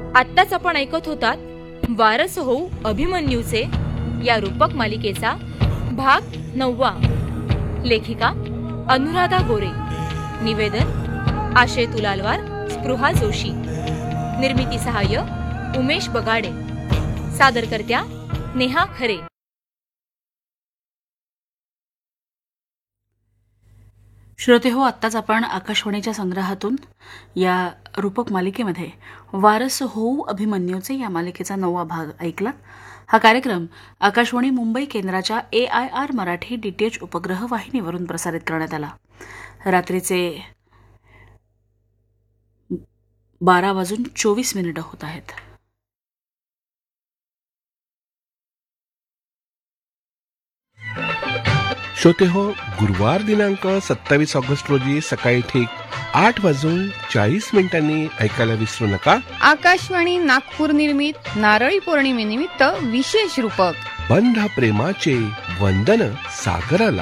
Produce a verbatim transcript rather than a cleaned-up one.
आत्ताच आपण ऐकत होतात वारस होऊ अभिमन्यूचे या रूपक मालिकेचा भाग नववा. लेखिका अनुराधा गोरे, निवेदन आशय तुलालवार, स्पृहा जोशी, निर्मिती सहाय्य उमेश बगाडे, सादरकर्त्या नेहा खरे. श्रोते हो, आत्ताच आपण आकाशवाणीच्या संग्रहातून या रूपक मालिकेमध्ये वारस होऊ अभिमन्यूचे या मालिकेचा नववा भाग ऐकला. हा कार्यक्रम आकाशवाणी मुंबई केंद्राच्या ए आय आर मराठी डीटीएच उपग्रह वाहिनीवरून प्रसारित करण्यात आला. रात्रीचे बारा वाजून चोवीस मिनिटं होत आहेत. श्रोते हो, गुरुवार दिनांक सत्तावीस ऑगस्ट रोजी सकाळी ठीक आठ वाजून चाळीस मिनिटांनी ऐकायला विसरू नका आकाशवाणी नागपूर निर्मित नारळी पौर्णिमेनिमित्त विशेष रूपक बंध प्रेमाचे वंदन सागराला.